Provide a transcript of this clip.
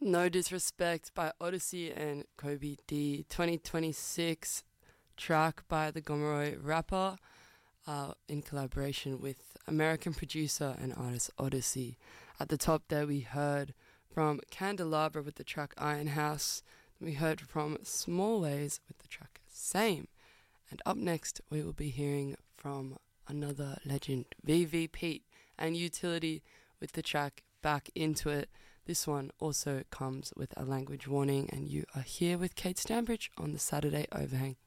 No Disrespect by Odyssey and Kobe D. 2026 track by the Gomeroi rapper in collaboration with American producer and artist Odyssey. At the top there we heard from Candelabra with the track Iron House. We heard from Small Ways with the track Same. And up next we will be hearing from another legend, VV Pete and Utility with the track Back Into It. This one also comes with a language warning, and you are here with Kate Stanbridge on the Saturday Overhang.